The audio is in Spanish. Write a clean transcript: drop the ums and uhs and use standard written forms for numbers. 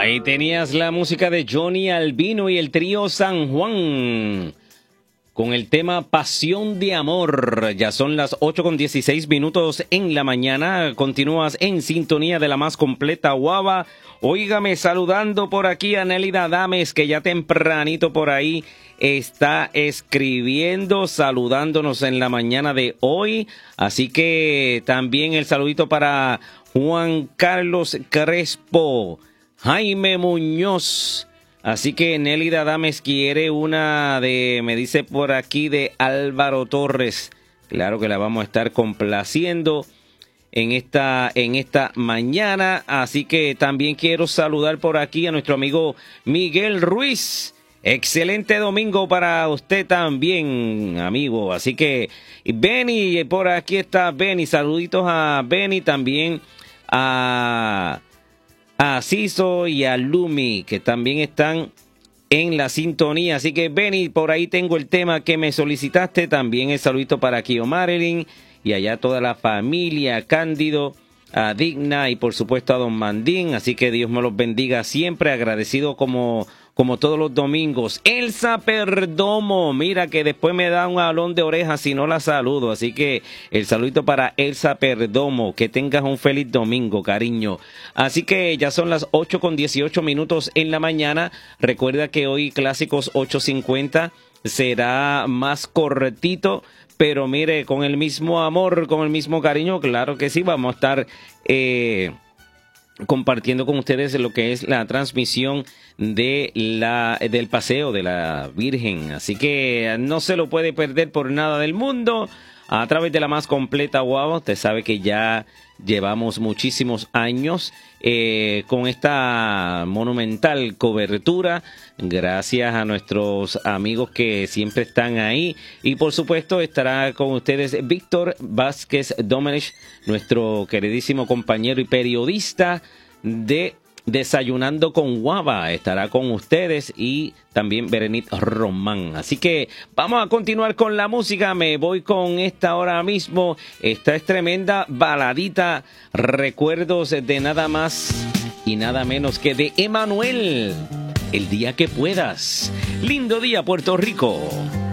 Ahí tenías la música de Johnny Albino y el trío San Juan con el tema Pasión de Amor. Ya son las 8:16 en la mañana. Continúas en sintonía de la más completa guava. Óigame, saludando por aquí a Nélida Dames, que ya tempranito por ahí está escribiendo, saludándonos en la mañana de hoy. Así que también el saludito para Juan Carlos Crespo, Jaime Muñoz. Así que Nélida Dames quiere una de, me dice por aquí, de Álvaro Torres. Claro que la vamos a estar complaciendo en esta mañana. Así que también quiero saludar por aquí a nuestro amigo Miguel Ruiz. Excelente domingo para usted también, amigo. Así que Benny, por aquí está Benny. Saluditos a Benny, también a Ciso y a Lumi, que también están en la sintonía. Así que Benny, por ahí tengo el tema que me solicitaste. También el saludito para Kio Marilyn y allá toda la familia, Cándido, a Digna y por supuesto a Don Mandín. Así que Dios me los bendiga siempre, agradecido como todos los domingos. Elsa Perdomo, mira que después me da un jalón de orejas si no la saludo. Así que el saludito para Elsa Perdomo. Que tengas un feliz domingo, cariño. Así que ya son las 8:18 en la mañana. Recuerda que hoy Clásicos 8:50 será más cortito, pero mire, con el mismo amor, con el mismo cariño, claro que sí, vamos a estar compartiendo con ustedes lo que es la transmisión del paseo de la Virgen. Así que no se lo puede perder por nada del mundo a través de la más completa guava. Usted sabe que ya llevamos muchísimos años con esta monumental cobertura, gracias a nuestros amigos que siempre están ahí. Y por supuesto estará con ustedes Víctor Vázquez Domenech, nuestro queridísimo compañero y periodista de Desayunando con Guava. Estará con ustedes y también Berenice Román. Así que vamos a continuar con la música. Me voy con esta ahora mismo. Esta es tremenda baladita. Recuerdos de nada más y nada menos que de Emanuel. El día que puedas. Lindo día, Puerto Rico.